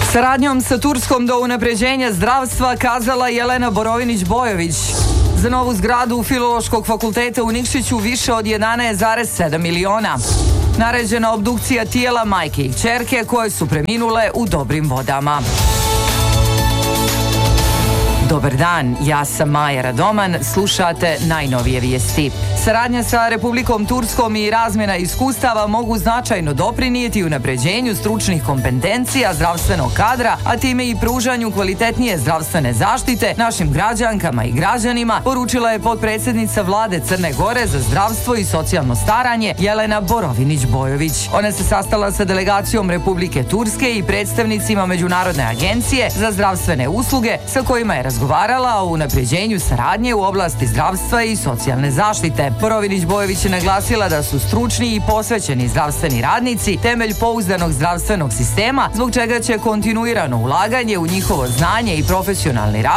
Saradnjom sa Turskom do unapređenja zdravstva kazala Jelena Borovinić-Bojović. Za novu zgradu Filološkog fakulteta u Nikšiću više od 11,7 miliona. Naređena obdukcija tijela majke i kćerke koje su preminule u dobrim vodama. Dobar dan, ja sam Maja Radoman, slušate najnovije vijesti. Saradnja sa Republikom Turskom i razmjena iskustava mogu značajno doprinijeti unapređenju stručnih kompetencija zdravstvenog kadra, a time i pružanju kvalitetnije zdravstvene zaštite našim građankama i građanima, poručila je potpredsjednica Vlade Crne Gore za zdravstvo i socijalno staranje Jelena Borovinić-Bojović. Ona se sastala sa delegacijom Republike Turske i predstavnicima Međunarodne agencije za zdravstvene usluge sa kojima je razgovarala o unapređenju saradnje u oblasti zdravstva i socijalne zaštite. Borovinić-Bojović je naglasila da su stručni i posvećeni zdravstveni radnici temelj pouzdanog zdravstvenog sistema, zbog čega će kontinuirano ulaganje u njihovo znanje i profesionalni rad